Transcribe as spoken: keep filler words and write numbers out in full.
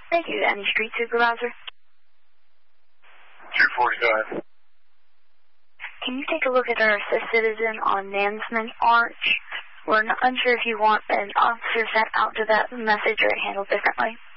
Thank you. Any street supervisor? two forty-five. Can you take a look at our assist citizen on Mansman Arch? We're not unsure if you want an officer sent out to that message or handled differently.